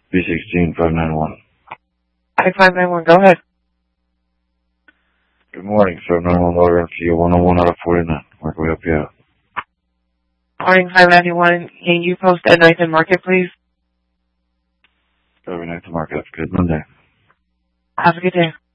B16 591. Hi, 591, go ahead. Good morning, 791 logger in field 101 out of 49. Where can we help you out? Morning, 591. Can you post at Ninth and Market, please? Every night to market. Have a good Monday. Have a good day.